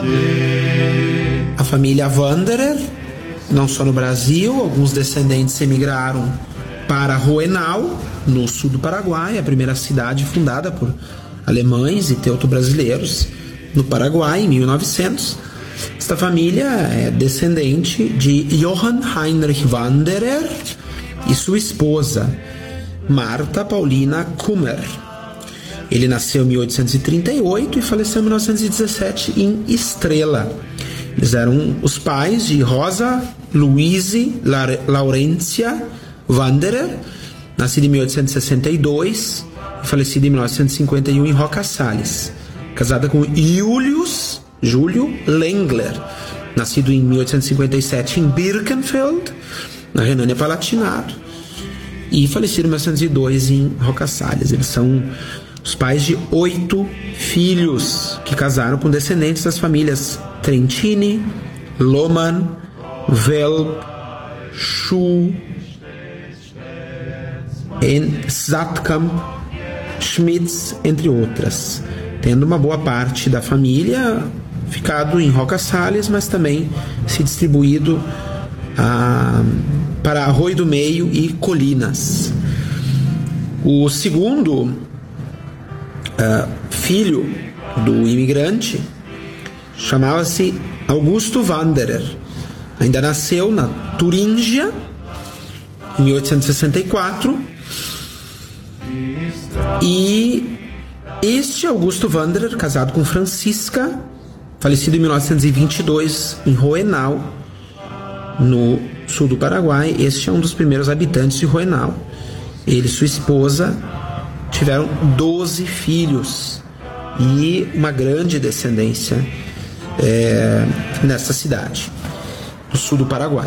A família Wanderer, não só no Brasil, alguns descendentes emigraram para Roenal, no sul do Paraguai, a primeira cidade fundada por alemães e teuto-brasileiros no Paraguai, em 1900. Esta família é descendente de Johann Heinrich Wanderer e sua esposa, Marta Paulina Kummer. Ele nasceu em 1838 e faleceu em 1917 em Estrela. Eles eram os pais de Rosa Luise Laurentia Wanderer, nascida em 1862 e falecida em 1951 em Roca Salles. Casada com Júlio Lengler, nascido em 1857 em Birkenfeld, na Renânia-Palatinado, e falecido em 1902 em Roca Salles. Eles são os pais de 8 filhos que casaram com descendentes das famílias Trentini, Lohmann, Welp, Schuh, Zatkamp, Schmitz, entre outras, tendo uma boa parte da família ficado em Roca Salles, mas também se distribuído para Arroio do Meio e Colinas. O segundo filho do imigrante chamava-se Augusto Wanderer. Ainda nasceu na Turíngia em 1864, e este Augusto Wanderer, casado com Francisca, falecido em 1922 em Roenal, no sul do Paraguai. Este é um dos primeiros habitantes de Roenal. Ele e sua esposa tiveram 12 filhos e uma grande descendência nessa cidade, no sul do Paraguai.